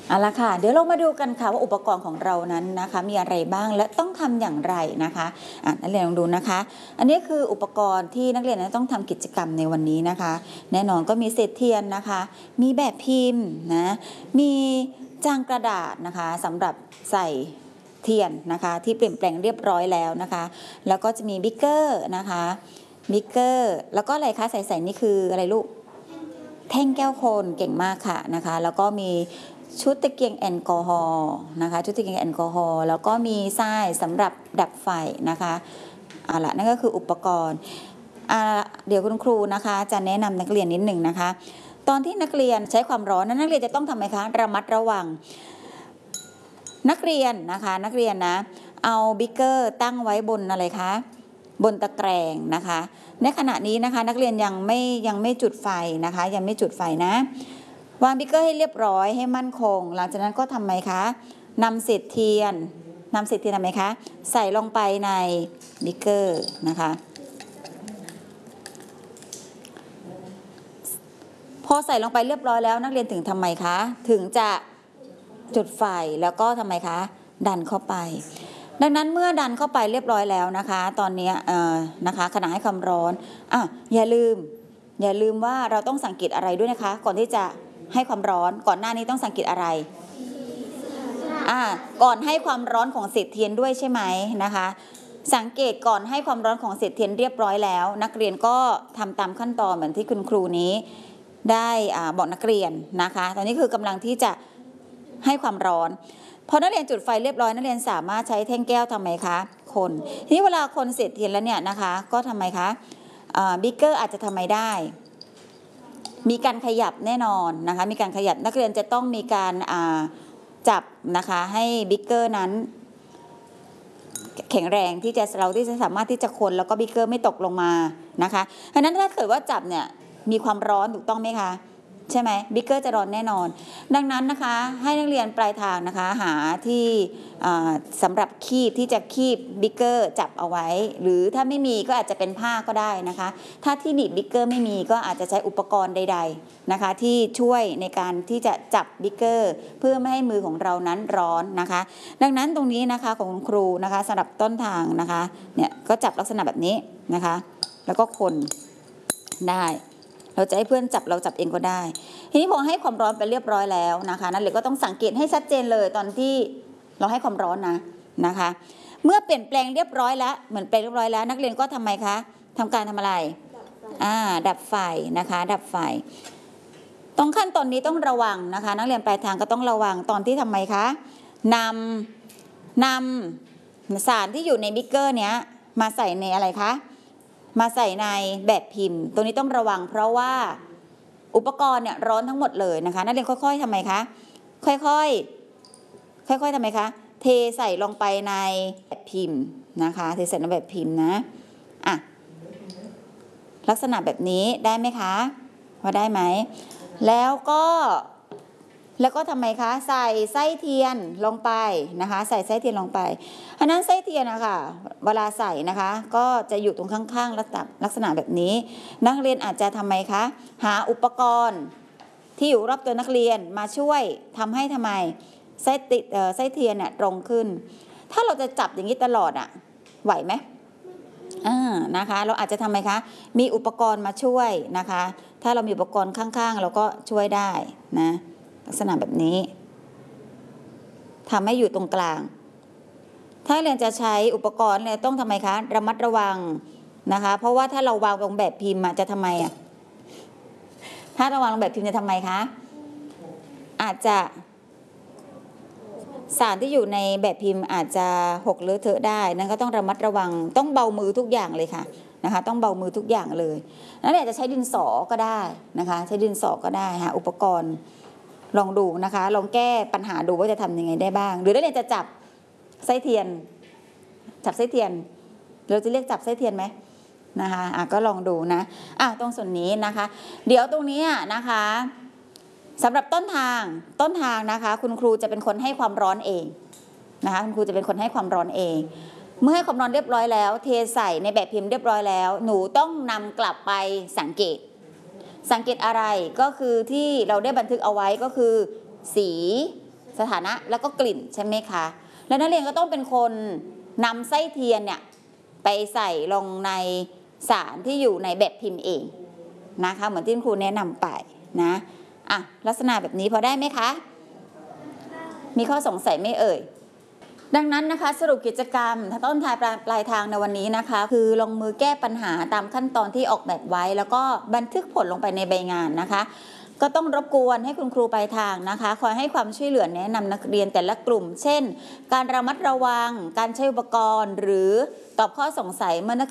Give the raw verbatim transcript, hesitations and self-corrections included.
เอาละค่ะเดี๋ยวเรามาดูกันค่ะว่าอุปกรณ์ของเรานั้นนะคะมีอะไรบ้างและต้องทำอย่างไรนะคะอ่ะนักเรียนลองดูนะคะอันนี้คืออุปกรณ์ที่นักเรียนนั้นต้องทำกิจกรรมในวันนี้นะคะแน่นอนก็มีเศษเทียนนะคะมีแบบพิมพ์นะมีจานกระดาษนะคะสำหรับใส่เทียนนะคะที่เปลี่ยนแปลงเรียบร้อยแล้วนะคะแล้วก็จะมีบิ๊กเกอร์นะคะบิ๊กเกอร์แล้วก็อะไรคะใส่ๆนี่คืออะไรลูกแท่งแก้วโคนเก่งมากค่ะนะคะแล้วก็มีชุดตะเกียงแอลกอฮอล์นะคะชุดตะเกียงแอลกอฮอล์แล้วก็มีทรายสำหรับดับไฟนะคะเอาละนั่นก็คืออุปกรณ์เดี๋ยวคุณครูนะคะจะแนะนำนักเรียนนิดหนึ่งนะคะตอนที่นักเรียนใช้ความร้อนนั้นนักเรียนจะต้องทำไงคะระมัดระวังนักเรียนนะคะนักเรียนนะเอาบิ๊กเกอร์ตั้งไว้บนอะไรคะบนตะแกรงนะคะในขณะนี้นะคะนักเรียนยังไม่ยังไม่จุดไฟนะคะยังไม่จุดไฟนะวางบิ๊กเกอร์ให้เรียบร้อยให้มั่นคงหลังจากนั้นก็ทำไมคะนำเศษเทียนนำเศษเทียนทำไมคะใส่ลงไปในบิ๊กเกอร์นะคะพอใส่ลงไปเรียบร้อยแล้วนักเรียนถึงทำไมคะถึงจะจุดไฟแล้วก็ทำไมคะดันเข้าไปดังนั้นเมื่อดันเข้าไปเรียบร้อยแล้วนะคะตอนนี้นะคะขณะให้ความร้อนอ่ะอย่าลืมอย่าลืมว่าเราต้องสังเกตอะไรด้วยนะคะก่อนที่จะให้ความร้อนก่อนหน้านี้ต้องสังเกตอะไรอ่าก่อนให้ความร้อนของเศษเทียนด้วยใช่ไหมนะคะสังเกตก่อนให้ความร้อนของเศษเทียนเรียบร้อยแล้วนักเรียนก็ทำตามขั้นตอนเหมือนที่คุณครูนี้ได้อ่าบอกนักเรียนนะคะตอนนี้คือกำลังที่จะให้ความร้อนพอนักเรียนจุดไฟเรียบร้อยนักเรียนสามารถใช้แท่งแก้วทำไมคะคนทีนี้เวลาคนเศษเทียนแล้วเนี่ยนะคะก็ทำไมคะบิ๊กเกอร์อาจจะทำไมได้มีการขยับแน่นอนนะคะมีการขยับนักเรียนจะต้องมีการจับนะคะให้บิ๊กเกอร์นั้นแข็งแรงที่จะเราที่จะสามารถที่จะคนแล้วก็บิ๊กเกอร์ไม่ตกลงมานะคะเพราะนั้นถ้าเกิดว่าจับเนี่ยมีความร้อนถูกต้องไหมคะใช่ไหมบิ๊กเกอร์จะร้อนแน่นอนดังนั้นนะคะให้นักเรียนปลายทางนะคะหาที่สำหรับคีบที่จะคีบบิ๊กเกอร์จับเอาไว้หรือถ้าไม่มีก็อาจจะเป็นผ้าก็ได้นะคะถ้าที่หนีบบิ๊กเกอร์ไม่มีก็อาจจะใช้อุปกรณ์ใดๆนะคะที่ช่วยในการที่จะจับบิ๊กเกอร์เพื่อไม่ให้มือของเรานั้นร้อนนะคะดังนั้นตรงนี้นะคะของครูนะคะสำหรับต้นทางนะคะเนี่ยก็จับลักษณะแบบนี้นะคะแล้วก็คนได้เราจะให้เพื่อนจับเราจับเองก็ได้ทีนี้พอให้ความร้อนไปเรียบร้อยแล้วนะคะนักเรียนก็ต้องสังเกตให้ชัดเจนเลยตอนที่เราให้ความร้อนนะนะคะเมื่อเปลี่ยนแปลงเรียบร้อยแล้วเหมือนแปลงเรียบร้อยแล้วนักเรียนก็ทำไมคะทำการทำอะไรอ่าดับไฟนะคะดับไฟตรงขั้นตอนนี้ต้องระวังนะคะนักเรียนปลายทางก็ต้องระวังตอนที่ทำไมคะนำนำสารที่อยู่ในบิ๊กเกอร์เนี้ยมาใส่ในอะไรคะมาใส่ในแบบพิมพ์ตัวนี้ต้องระวังเพราะว่าอุปกรณ์เนี่ยร้อนทั้งหมดเลยนะคะนักเรียนค่อยๆทำไมคะค่อยๆค่อยๆทำไมคะเทใส่ลงไปในแบบพิมพ์นะคะเทใส่ในแบบพิมพ์นะอ่ะลักษณะแบบนี้ได้ไหมคะว่าได้ไหมแล้วก็แล้วก็ทำไมคะใส่ไส้เทียนลงไปนะคะใส่ไส้เทียนลงไปอันนั้นไส้เทียนนะคะเวลาใส่นะคะก็จะอยู่ตรงข้างๆลักษณะแบบนี้นักเรียนอาจจะทำไมคะหาอุปกรณ์ที่อยู่รอบตัวนักเรียนมาช่วยทำให้ทำไมไส้ติดไส้เทียนเนี่ยตรงขึ้นถ้าเราจะจับอย่างนี้ตลอดอ่ะไหวไหมอ่านะคะเราอาจจะทำไมคะมีอุปกรณ์มาช่วยนะคะถ้าเรามีอุปกรณ์ข้างๆเราก็ช่วยได้นะลักษณะแบบนี้ทำให้อยู่ตรงกลางถ้าเรียนจะใช้อุปกรณ์เนี่ยต้องทำไมคะระมัดระวังนะคะเพราะว่าถ้าเราวางลงแบบพิมพ์จะทำไมอ่ะถ้าเราวางลงแบบพิมพ์จะทำไมคะอาจจะสารที่อยู่ในแบบพิมพ์อาจจะหกเลอะเทอะได้นั่นก็ต้องระมัดระวังต้องเบามือทุกอย่างเลยค่ะนะคะต้องเบามือทุกอย่างเลยนั่นแหละจะใช้ดินสอก็ได้นะคะใช้ดินสอก็ได้หาอุปกรณ์ลองดูนะคะลองแก้ปัญหาดูว่าจะทำยังไงได้บ้างหรือนักเรียนจะจับไส้เทียนจับไส้เทียนเราจะเรียกจับไส้เทียนไหมนะคะอ่ะก็ลองดูนะอ่ะตรงส่วนนี้นะคะเดี๋ยวตรงนี้นะคะสำหรับต้นทางต้นทางนะคะคุณครูจะเป็นคนให้ความร้อนเองนะคะคุณครูจะเป็นคนให้ความร้อนเองเมื่อให้ความร้อนเรียบร้อยแล้วเทใส่ในแบบพิมพ์เรียบร้อยแล้วหนูต้องนำกลับไปสังเกตสังเกตอะไรก็คือที่เราได้บันทึกเอาไว้ก็คือสีสถานะแล้วก็กลิ่นใช่ไหมคะแล้วนักเรียนก็ต้องเป็นคนนำไส้เทียนเนี่ยไปใส่ลงในสารที่อยู่ในแบบพิมพ์เองนะคะเหมือนที่ครูแนะนำไปนะอ่ะลักษณะแบบนี้พอได้ไหมคะมีข้อสงสัยไหมเอ่ยดังนั้นนะคะสรุปกิจกรรมต้นทายปลายทางในวันนี้นะคะคือลงมือแก้ปัญหาตามขั้นตอนที่ออกแบบไว้แล้วก็บันทึกผลลงไปในใบงานนะคะก็ต้องรบกวนให้คุณครูปลายทางนะคะคอยให้ความช่วยเหลือแนะนำนักเรียนแต่ละกลุ่มเช่นการระมัดระวังการใช้อุปกรณ์หรือตอบข้อสงสัยเมื่อนัก